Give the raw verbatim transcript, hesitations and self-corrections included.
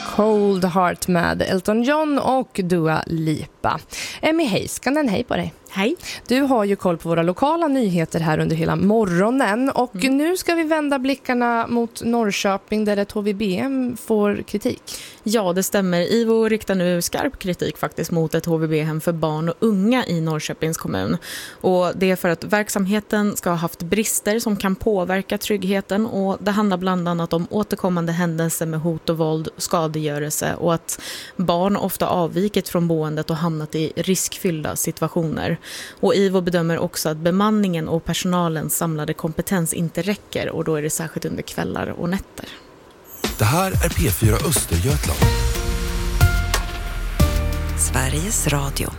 Cold Heart med Elton John och Dua Lipa. Emmy Heiskanen, hej på dig. Hej. Du har ju koll på våra lokala nyheter här under hela morgonen och mm. nu ska vi vända blickarna mot Norrköping där ett H V B hem får kritik. Ja, det stämmer. IVO riktar nu skarp kritik faktiskt mot ett H V B-hem för barn och unga i Norrköpings kommun. Och det är för att verksamheten ska ha haft brister som kan påverka tryggheten och det handlar bland annat om återkommande händelser med hot och våld, skadegörelse och att barn ofta avvikit från boendet och hamnat i riskfyllda situationer. Och IVO bedömer också att bemanningen och personalens samlade kompetens inte räcker och då är det särskilt under kvällar och nätter. Det här är P fyra Östergötland. Sveriges Radio.